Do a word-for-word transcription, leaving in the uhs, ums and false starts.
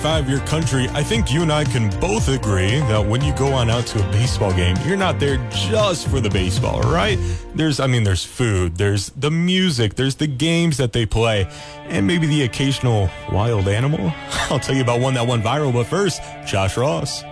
Five-year country, I think you and I can both agree that when you go on out to a baseball game, you're not there just for the baseball, right? There's, I mean, there's food, there's the music, there's the games that they play, and maybe the occasional wild animal. I'll tell you about one that went viral, but first, Josh Ross.